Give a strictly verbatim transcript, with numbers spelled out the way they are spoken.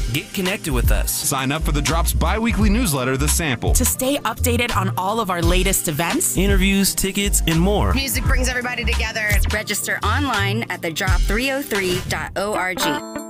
Get connected with us. Sign up for the Drop's bi-weekly newsletter, The Sample, to stay updated on all of our latest events, interviews, tickets, and more. Music brings everybody together. Register online at the drop three oh three dot org.